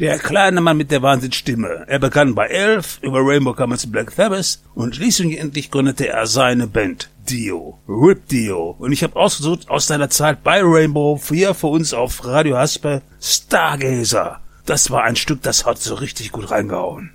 Der kleine Mann mit der Wahnsinnsstimme. Er begann bei 11, über Rainbow kam er zu Black Sabbath und schließlich gründete er seine Band. Dio. Rip Dio. Und ich habe ausgesucht aus seiner Zeit bei Rainbow, hier für uns auf Radio Haspe, Stargazer. Das war ein Stück, das hat so richtig gut reingehauen.